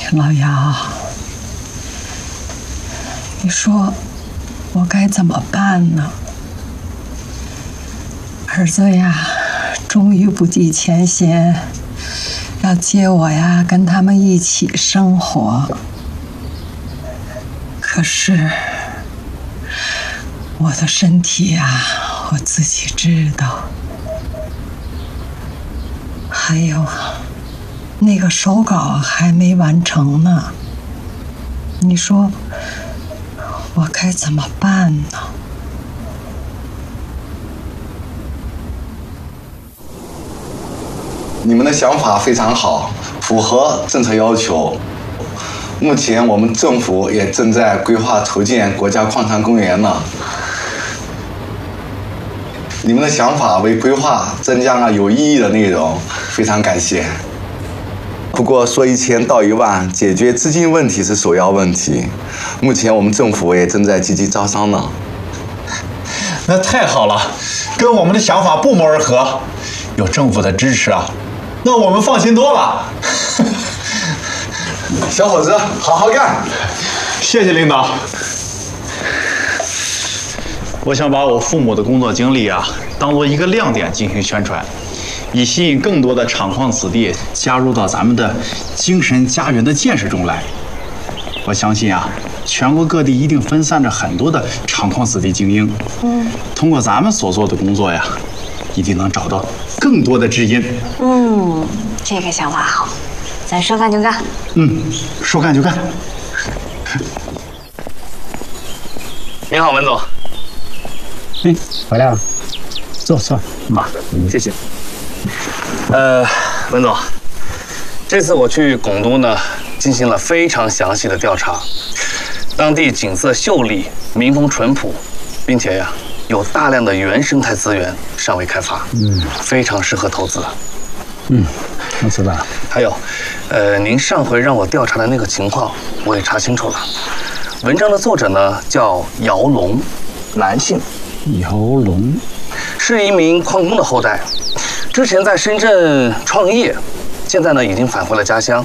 老姚，你说我该怎么办呢？儿子呀，终于不计前嫌，要接我呀，跟他们一起生活。可是我的身体呀，我自己知道。还有，那个手稿还没完成呢。你说我该怎么办呢？ 你们的想法非常好，符合政策要求。目前我们政府也正在规划筹建国家矿产公园呢。你们的想法为规划增加了有意义的内容，非常感谢。不过说1000道1万，解决资金问题是首要问题。目前我们政府也正在积极招商呢。 那太好了，跟我们的想法不谋而合。有政府的支持啊，那我们放心多了。 小伙子，好好干！ 谢谢领导。我想把我父母的工作经历啊，当做一个亮点进行宣传，以吸引更多的厂矿子弟加入到咱们的精神家园的建设中来。我相信啊，全国各地一定分散着很多的厂矿子弟精英。通过咱们所做的工作呀，一定能找到更多的知音。 这个想法好，咱说干就干。 说干就干。 您好，文总。 回来了，坐。 谢谢。文总，这次我去拱都呢，进行了非常详细的调查，当地景色秀丽，民风淳朴，并且呀，有大量的原生态资源尚未开发，非常适合投资。 我知道了。 还有，您上回让我调查的那个情况，我也查清楚了。文章的作者呢叫姚龙，男性。 姚龙是一名矿工的后代，之前在深圳创业，现在呢已经返回了家乡。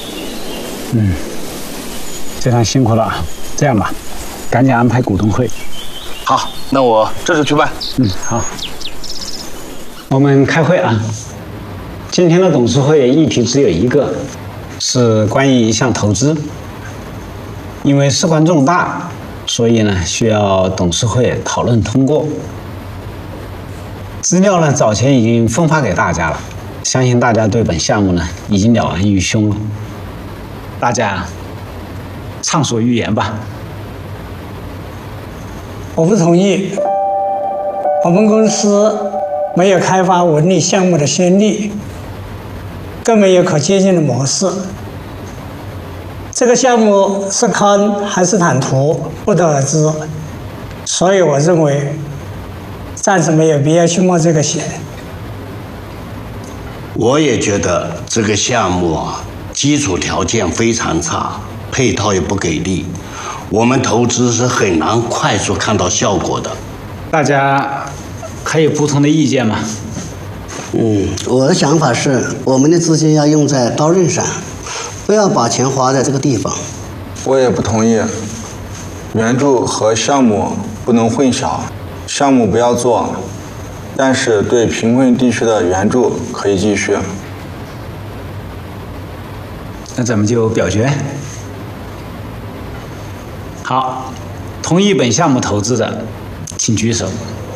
非常辛苦了啊！这样吧，赶紧安排股东会。 好，那我这就去办。 好。我们开会啊。今天的董事会议题只有一个，是关于一项投资。因为事关重大，所以呢需要董事会讨论通过。资料呢早前已经分发给大家了，相信大家对本项目呢已经了然于胸了。大家畅所欲言吧。 我不同意。我们公司没有开发文旅项目的先例，更没有可借鉴的模式。这个项目是坑还是坦途，不得而知。所以我认为，暂时没有必要去冒这个险。 我也觉得这个项目啊，基础条件非常差，配套也不给力，我们投资是很难快速看到效果的。 大家还有不同的意见吗？ 我的想法是，我们的资金要用在刀刃上，不要把钱花在这个地方。 我也不同意，援助和项目不能混淆，项目不要做，但是对贫困地区的援助可以继续。 那咱们就表决。好，同意本项目投资的，请举手。